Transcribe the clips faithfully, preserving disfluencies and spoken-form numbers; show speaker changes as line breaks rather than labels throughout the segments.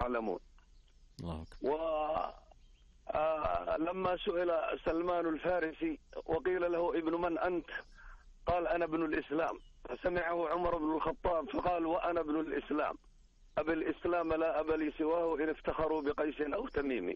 يعلمون. ولما سئل سلمان الفارسي وقيل له ابن من أنت؟ قال أنا ابن الإسلام. فسمعه عمر بن الخطاب فقال وأنا ابن الإسلام، أبي الإسلام لا أبا لي سواه إن افتخروا بقيس أو تميم.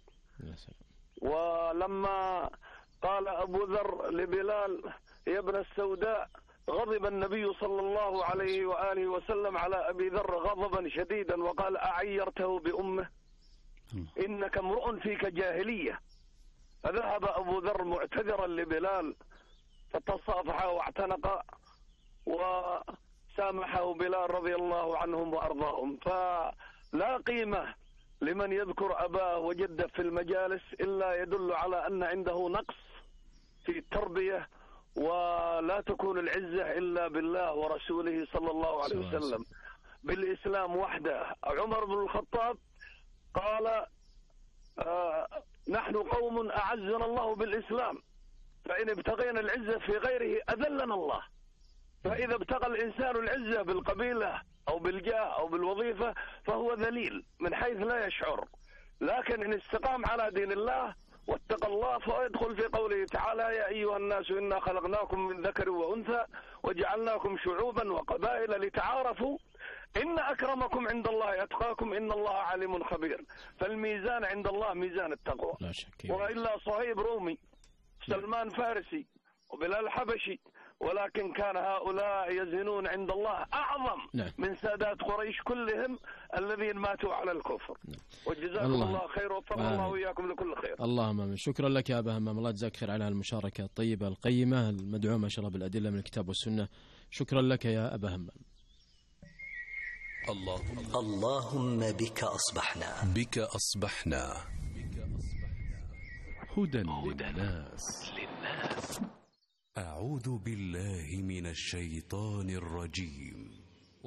ولما قال أبو ذر لبلال يا ابن السوداء غضب النبي صلى الله عليه وآله وسلم على أبي ذر غضبا شديدا وقال أعيرته بأمه إنك امرؤ فيك جاهلية. فذهب أبو ذر معتذرا لبلال فتصافحا واعتنقا وسامحه بلال رضي الله عنهم وأرضاهم. فلا قيمة لمن يذكر أباه وجده في المجالس إلا يدل على أن عنده نقص في التربية، ولا تكون العزة إلا بالله ورسوله صلى الله عليه وسلم، بالإسلام وحده. عمر بن الخطاب قال آه نحن قوم أعزنا الله بالإسلام، فإن ابتغينا العزة في غيره أذلنا الله. فإذا ابتغى الإنسان العزة بالقبيلة أو بالجاه أو بالوظيفة فهو ذليل من حيث لا يشعر، لكن إن استقام على دين الله واتقى الله فيدخل في قوله تعالى يا أيها الناس إنا خلقناكم من ذكر وأنثى وجعلناكم شعوبا وقبائل لتعارفوا إن أكرمكم عند الله أتقاكم إن الله عليم خبير. فالميزان عند الله ميزان التقوى. وإلا صهيب رومي، سلمان فارسي، وبلال حبشي، ولكن كان هؤلاء يزنون عند الله أعظم نعم. من سادات قريش كلهم الذين ماتوا على الكفر. نعم. وجزاكم الله, الله خير ووفق الله وإياكم لكل خير.
اللهم آمين. شكرا لك يا أبا همام، الله يجزاك خير على المشاركة الطيبة القيمة المدعومة ما شاء الله بالأدلة من الكتاب والسنة. شكرا لك يا أبا همام.
اللهم اللهم بك أصبحنا بك أصبحنا هدى للناس. أعوذ بالله من الشيطان الرجيم.